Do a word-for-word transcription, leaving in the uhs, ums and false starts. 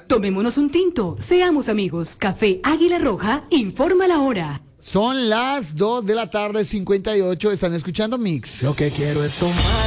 Tomémonos un tinto, seamos amigos. Café Águila Roja, informa la hora. Son las dos de la tarde, cincuenta y ocho. Están escuchando Mix. Lo que quiero es tomar